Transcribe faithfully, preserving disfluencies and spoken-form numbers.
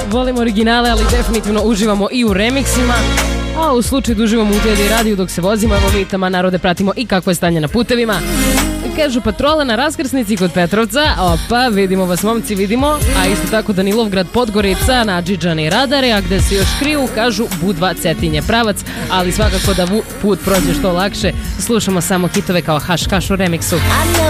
volimo originale, ali definitivno uživamo i u remiksima. A u slučaju da uživamo u Tedi radiju dok se vozimo, evo mi tama narode pratimo i kakvo je stanje na putevima. Kažu patrola na raskrsnici kod Petrovca, opa, vidimo vas momci, vidimo, a isto tako Danilovgrad, Podgorica, Nadžiđani, Radare, a gde se još kriju, kažu Budva, Cetinje, pravac, ali svakako da put prođe što lakše, slušamo samo hitove kao Haš Kaš u remiksu.